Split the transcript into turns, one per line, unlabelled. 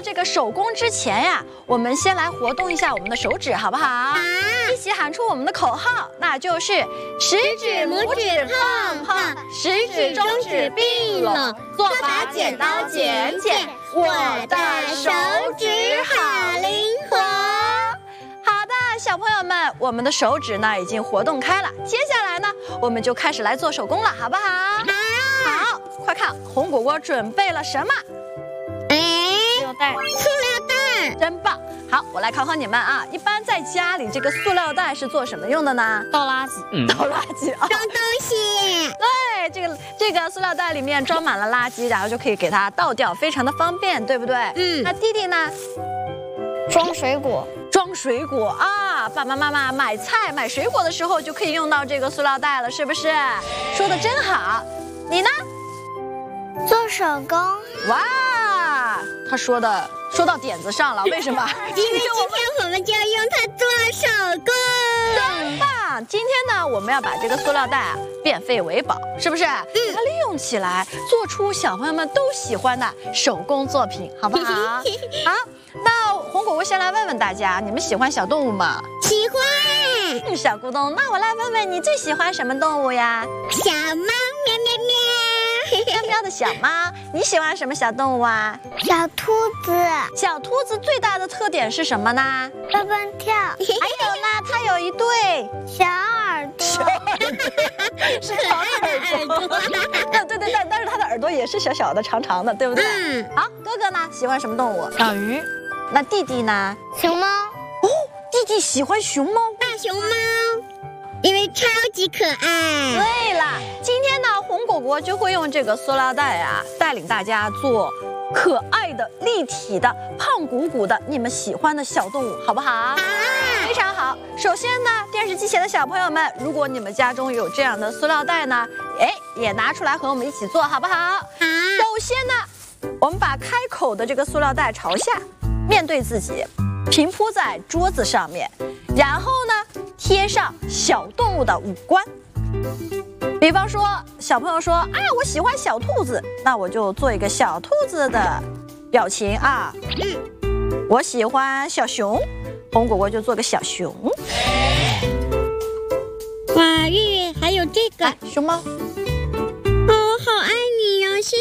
这个手工之前呀，我们先来活动一下我们的手指，好不好？一起喊出我们的口号，那就是食指、拇指碰碰，食指、中指并拢，做把剪刀剪剪，我的手指好灵活。好的，小朋友们，我们的手指呢已经活动开了，接下来呢，我们就开始来做手工了，好不好？好，快看红果果准备了什么？塑料袋，
塑料袋，
真棒！好，我来考考你们啊，一般在家里这个塑料袋是做什么用的呢？
倒垃圾，
倒垃圾啊！
装东西。
对，这个塑料袋里面装满了垃圾，然后就可以给它倒掉，非常的方便，对不对？那弟弟呢？
装水果。
装水果啊！爸爸妈妈买菜买水果的时候就可以用到这个塑料袋了，是不是？说的真好。你呢？
做手工。
哇，他说到点子上了，为什么？
因为今天我们就要用它做手工。
真棒！今天呢，我们要把这个塑料袋变废为宝，是不是？把它利用起来，做出小朋友们都喜欢的手工作品，好不好？好，那红果果先来问问大家，你们喜欢小动物吗？
喜欢。
小咕咚，那我来问问你最喜欢什么动物呀？
小猫，喵喵喵。
喵喵的小猫，你喜欢什么小动物啊？
小兔子。
小兔子最大的特点是什么呢？
蹦蹦跳。
还有呢，它有一对
小耳朵。
是小耳朵。对，但是它的耳朵也是小小的、长长的，对不对？好，哥哥呢喜欢什么动物？
小鱼。
那弟弟呢？
熊猫。
哦，弟弟喜欢熊猫。
大熊猫。因为超级可爱。
对了，今天呢，红果果就会用这个塑料袋啊，带领大家做可爱的、立体的、胖鼓鼓的你们喜欢的小动物，好不好？非常好。首先呢，电视机前的小朋友们，如果你们家中有这样的塑料袋呢，也拿出来和我们一起做，好不好？首先呢，我们把开口的这个塑料袋朝下，面对自己，平铺在桌子上面，然后呢，贴上小动物的五官。比方说，小朋友说啊，我喜欢小兔子，那我就做一个小兔子的表情啊。我喜欢小熊，红果果就做个小熊。
哇，月月还有这个
熊猫。